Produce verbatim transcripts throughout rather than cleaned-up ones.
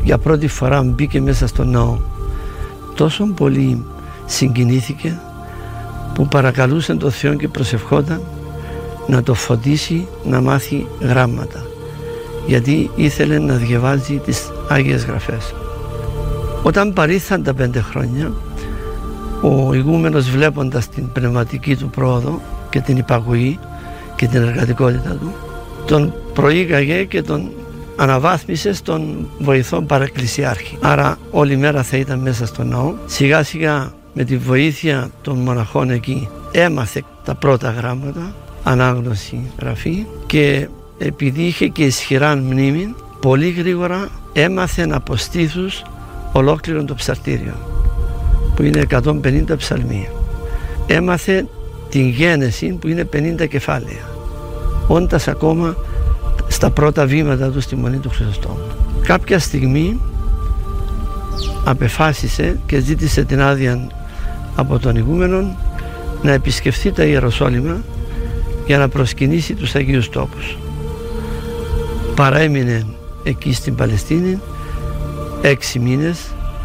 για πρώτη φορά μπήκε μέσα στο ναό, τόσο πολύ συγκινήθηκε που παρακαλούσε τον Θεό και προσευχόταν να το φωτίσει να μάθει γράμματα, γιατί ήθελε να διαβάζει τις Άγιες Γραφές. Όταν παρήλθαν τα πέντε χρόνια, ο ηγούμενος, βλέποντας την πνευματική του πρόοδο και την υπακοή και την εργατικότητα του, τον προήγαγε και τον αναβάθμισε στον βοηθό παραεκκλησιάρχη. Άρα όλη μέρα θα ήταν μέσα στο ναό. Σιγά σιγά με τη βοήθεια των μοναχών εκεί έμαθε τα πρώτα γράμματα, ανάγνωση, γραφή, και επειδή είχε και ισχυρά μνήμη, πολύ γρήγορα έμαθε από στήθους ολόκληρο το ψαλτήριο, που είναι εκατόν πενήντα ψαλμοί. Έμαθε την γένεση, που είναι πενήντα κεφάλαια, όντας ακόμα στα πρώτα βήματα του στη Μονή του Χρυσοστόμου. Κάποια στιγμή απεφάσισε και ζήτησε την άδεια από τον ηγούμενο να επισκεφθεί τα Ιεροσόλυμα για να προσκυνήσει τους Αγίους Τόπους. Παραέμεινε εκεί στην Παλαιστίνη έξι μήνες,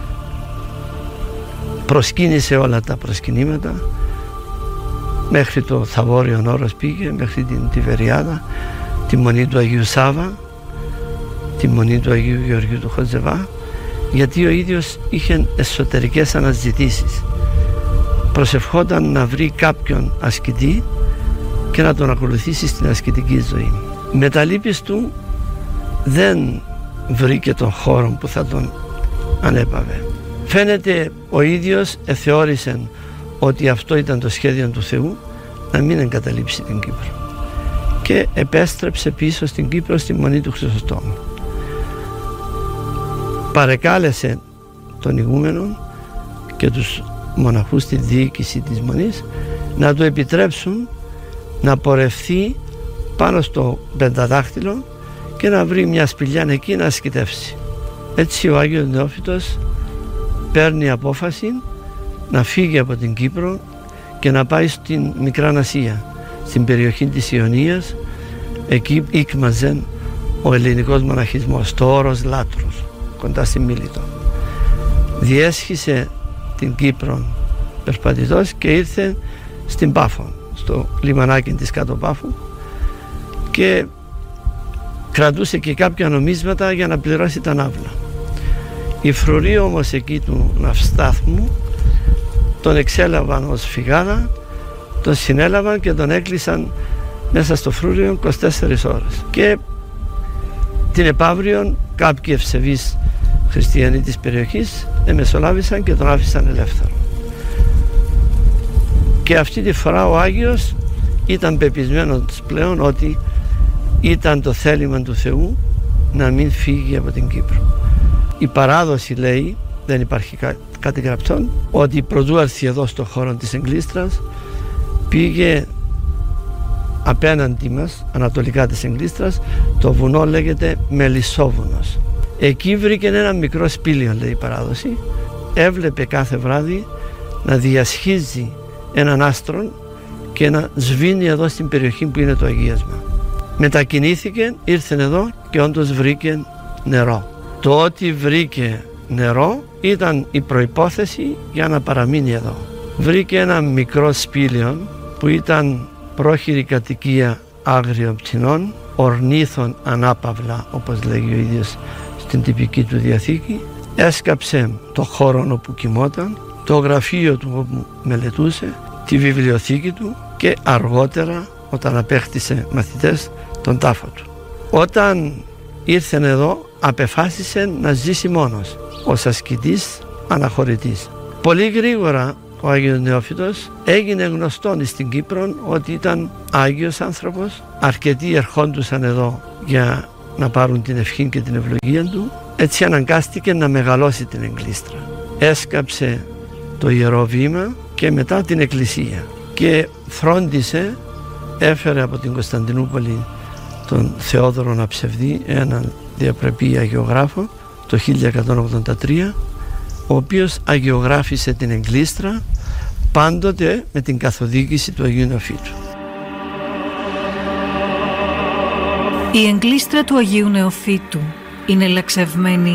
προσκύνησε όλα τα προσκυνήματα, μέχρι το Θαβόριον Όρος πήγε, μέχρι την Τιβεριάδα, τη Μονή του Αγίου Σάβα, τη Μονή του Αγίου Γεωργίου του Χοτζεβά, γιατί ο ίδιος είχε εσωτερικές αναζητήσεις. Προσευχόταν να βρει κάποιον ασκητή και να τον ακολουθήσει στην ασκητική ζωή. Με τα λύπης του δεν βρήκε τον χώρο που θα τον ανέπαβε. Φαίνεται ο ίδιος εθεώρησε ότι αυτό ήταν το σχέδιο του Θεού, να μην εγκαταλείψει την Κύπρο, και επέστρεψε πίσω στην Κύπρο στη Μονή του Χρυσοστόμου. Παρεκάλεσε τον ηγούμενο και τους μοναχούς στη διοίκηση της Μονής να του επιτρέψουν να πορευθεί πάνω στο πενταδάχτυλο και να βρει μια σπηλιά εκεί να ασκητεύσει. Έτσι ο Άγιος Νεόφυτος παίρνει απόφαση να φύγει από την Κύπρο και να πάει στην Μικρά Ασία, στην περιοχή της Ιωνίας. Εκεί ήκμαζε ο ελληνικός μοναχισμός, το όρος Λάτρους, κοντά στη Μίλητο. Διέσχισε την Κύπρο περπατητός και ήρθε στην Πάφο, στο λιμανάκι της κάτω Πάφου, και κρατούσε και κάποια νομίσματα για να πληρώσει τα ναύλα. Οι φρουροί όμως εκεί του ναυστάθμου τον εξέλαβαν ως φυγάδα, τον συνέλαβαν και τον έκλεισαν μέσα στο φρούριο είκοσι τέσσερις ώρες. Και την επαύριον κάποιοι ευσεβείς χριστιανοί της περιοχής εμεσολάβησαν και τον άφησαν ελεύθερο. Και αυτή τη φορά ο Άγιος ήταν πεπισμένος πλέον ότι ήταν το θέλημα του Θεού να μην φύγει από την Κύπρο. Η παράδοση λέει, δεν υπάρχει κά, κάτι γραπτό, ότι πρωτού έρθει εδώ στο χώρο της Εγκλήστρας, πήγε απέναντι μας, ανατολικά της Εγκλήστρας, το βουνό λέγεται Μελισσόβουνος. Εκεί βρήκε ένα μικρό σπήλιο, λέει η παράδοση. Έβλεπε κάθε βράδυ να διασχίζει έναν άστρο και να σβήνει εδώ στην περιοχή που είναι το αγίασμα. Μετακινήθηκε, ήρθε εδώ και όντως βρήκε νερό. Το ότι βρήκε νερό ήταν η προϋπόθεση για να παραμείνει εδώ. Βρήκε ένα μικρό σπήλιο που ήταν πρόχειρη κατοικία άγριων πτηνών, ορνήθων ανάπαυλα, όπως λέγει ο ίδιος στην τυπική του διαθήκη. Έσκαψε το χώρο όπου κοιμόταν, το γραφείο του όπου μελετούσε, τη βιβλιοθήκη του και αργότερα, όταν απέκτησε μαθητές, τον τάφο του. Όταν ήρθε εδώ, απεφάσισε να ζήσει μόνος, ως ασκητής αναχωρητής. Πολύ γρήγορα ο Άγιος Νεόφυτος έγινε γνωστόν στην Κύπρο ότι ήταν Άγιος άνθρωπος. Αρκετοί ερχόντουσαν εδώ για να πάρουν την ευχή και την ευλογία του. Έτσι αναγκάστηκε να μεγαλώσει την Εγκλήστρα. Έσκαψε το Ιερό Βήμα και μετά την Εκκλησία και φρόντισε, έφερε από την Κωνσταντινούπολη τον Θεόδωρο Ναψευδή, έναν διαπρεπή αγιογράφο, το χίλια εκατόν ογδόντα τρία, ο οποίος αγιογράφησε την Εγκλήστρα πάντοτε με την καθοδήγηση του Αγίου Νεοφύτου. Η Εγκλήστρα του Αγίου Νεοφύτου είναι λαξευμένη